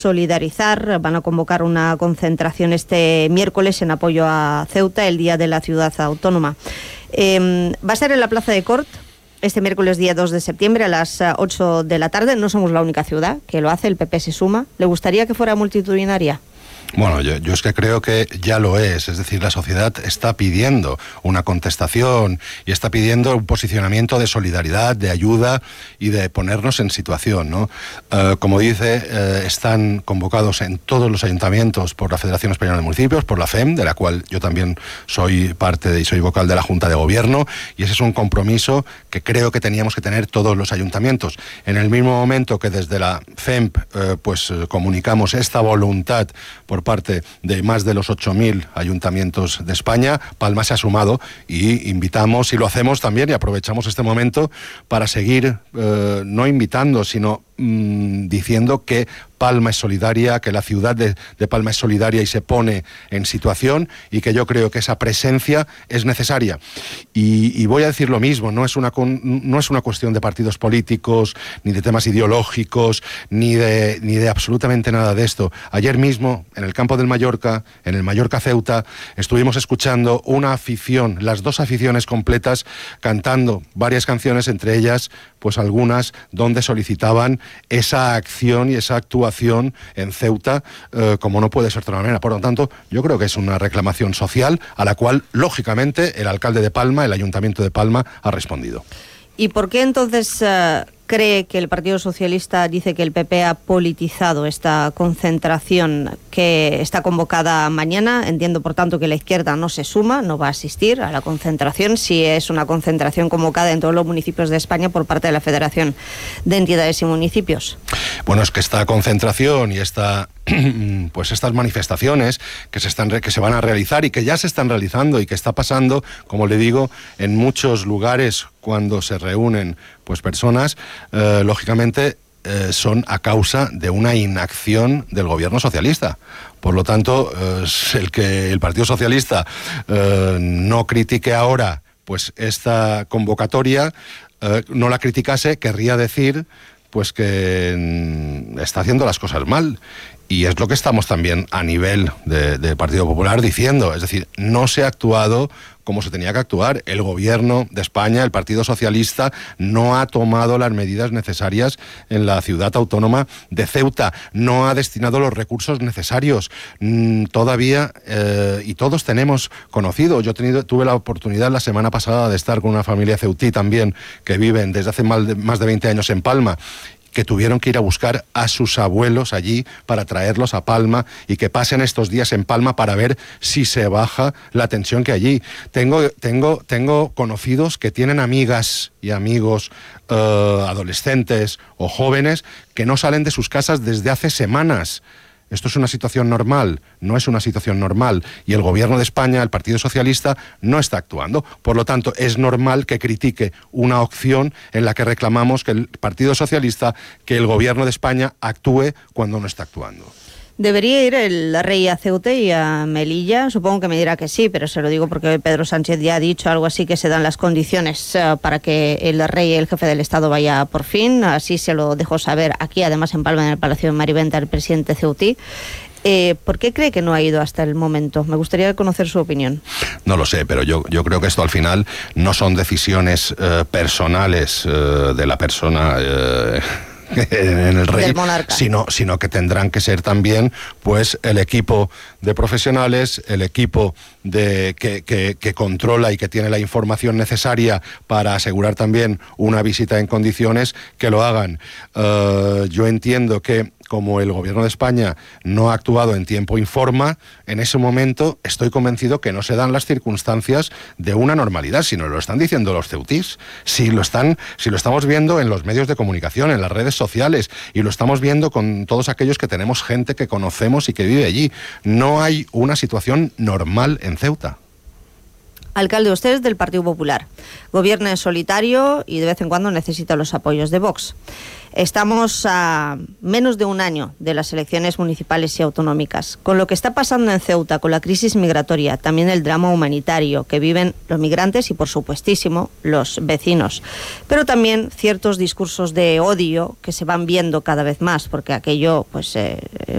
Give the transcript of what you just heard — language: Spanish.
solidarizar, van a convocar una concentración este miércoles en apoyo a Ceuta, el Día de la Ciudad Autónoma. Va a ser en la Plaza de Cort este miércoles día 2 de septiembre a las 8 de la tarde. No somos la única ciudad que lo hace, el PP se suma. ¿Le gustaría que fuera multitudinaria? Bueno, yo es que creo que ya lo es decir, la sociedad está pidiendo una contestación y está pidiendo un posicionamiento de solidaridad, de ayuda y de ponernos en situación, ¿no? Como dice, están convocados en todos los ayuntamientos por la Federación Española de Municipios, por la FEM, de la cual yo también soy parte y soy vocal de la Junta de Gobierno, y ese es un compromiso que creo que teníamos que tener todos los ayuntamientos. En el mismo momento que desde la FEMP comunicamos esta voluntad por parte de más de los 8.000 ayuntamientos de España, Palma se ha sumado y invitamos, y lo hacemos también, y aprovechamos este momento para seguir no invitando, sino diciendo que Palma es solidaria, que la ciudad de Palma es solidaria y se pone en situación, y que yo creo que esa presencia es necesaria. Y voy a decir lo mismo, no es una cuestión de partidos políticos, ni de temas ideológicos, ni de absolutamente nada de esto. Ayer mismo, en el campo del Mallorca, en el Mallorca Ceuta, estuvimos escuchando una afición, las dos aficiones completas, cantando varias canciones, entre ellas, pues algunas donde solicitaban esa acción y esa actuación en Ceuta, como no puede ser de otra manera. Por lo tanto, yo creo que es una reclamación social a la cual, lógicamente, el alcalde de Palma, el Ayuntamiento de Palma, ha respondido. ¿Y por qué entonces cree que el Partido Socialista dice que el PP ha politizado esta concentración que está convocada mañana? Entiendo, por tanto, que la izquierda no se suma, no va a asistir a la concentración, si es una concentración convocada en todos los municipios de España por parte de la Federación de Entidades y Municipios. Bueno, es que esta concentración y estas manifestaciones que se van a realizar y que ya se están realizando y que está pasando, como le digo, en muchos lugares cuando se reúnen pues personas, lógicamente son a causa de una inacción del gobierno socialista. Por lo tanto, el que el Partido Socialista no critique ahora pues esta convocatoria, no la criticase, querría decir pues que está haciendo las cosas mal. Y es lo que estamos también a nivel de Partido Popular diciendo. Es decir, no se ha actuado como se tenía que actuar. El gobierno de España, el Partido Socialista, no ha tomado las medidas necesarias en la ciudad autónoma de Ceuta. No ha destinado los recursos necesarios. Todavía, y todos tenemos conocido, tuve la oportunidad la semana pasada de estar con una familia ceutí también, que viven desde hace más de 20 años en Palma, que tuvieron que ir a buscar a sus abuelos allí para traerlos a Palma, y que pasen estos días en Palma para ver si se baja la tensión que allí. Tengo conocidos que tienen amigas y amigos adolescentes o jóvenes que no salen de sus casas desde hace semanas. ¿Esto es una situación normal? No es una situación normal. Y el gobierno de España, el Partido Socialista, no está actuando. Por lo tanto, es normal que critique una opción en la que reclamamos que el Partido Socialista, que el gobierno de España actúe cuando no está actuando. ¿Debería ir el rey a Ceuta y a Melilla? Supongo que me dirá que sí, pero se lo digo porque Pedro Sánchez ya ha dicho algo así, que se dan las condiciones para que el rey, el jefe del Estado, vaya por fin. Así se lo dejó saber aquí, además en Palma, en el Palacio de Mariventa, el presidente ceutí. ¿Por qué cree que no ha ido hasta el momento? Me gustaría conocer su opinión. No lo sé, pero yo creo que esto al final no son decisiones personales de la persona en el rey, sino que tendrán que ser también pues el equipo de profesionales, el equipo que controla y que tiene la información necesaria para asegurar también una visita en condiciones, que lo hagan. Yo entiendo que, como el gobierno de España no ha actuado en tiempo y forma, en ese momento estoy convencido que no se dan las circunstancias de una normalidad, sino lo están diciendo los ceutís, si lo estamos viendo en los medios de comunicación, en las redes sociales, y lo estamos viendo con todos aquellos que tenemos gente que conocemos y que vive allí. No hay una situación normal en Ceuta. Alcalde, usted es del Partido Popular. Gobierna en solitario y de vez en cuando necesita los apoyos de Vox. Estamos a menos de un año de las elecciones municipales y autonómicas. Con lo que está pasando en Ceuta, con la crisis migratoria, también el drama humanitario que viven los migrantes y, por supuestísimo, los vecinos. Pero también ciertos discursos de odio que se van viendo cada vez más, porque aquello, pues,